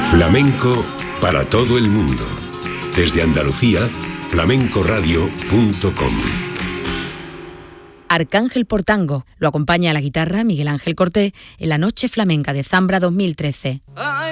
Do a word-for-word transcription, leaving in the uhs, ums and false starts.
Flamenco para todo el mundo. Desde Andalucía, flamenco radio punto com. Arcángel Portango lo acompaña a la guitarra Miguel Ángel Cortés en la Noche Flamenca de Zambra dos mil trece.